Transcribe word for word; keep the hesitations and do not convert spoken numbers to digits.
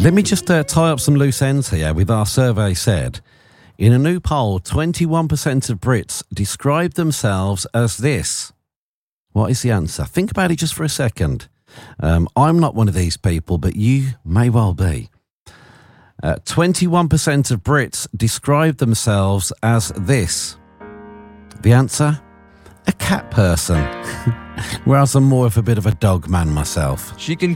Let me just uh, tie up some loose ends here with our survey said. In a new poll, twenty-one percent of Brits describe themselves as this. What is the answer? Think about it just for a second. Um, I'm not one of these people, but you may well be. Uh, twenty-one percent of Brits describe themselves as this. The answer? A cat person. Whereas I'm more of a bit of a dog man myself. She can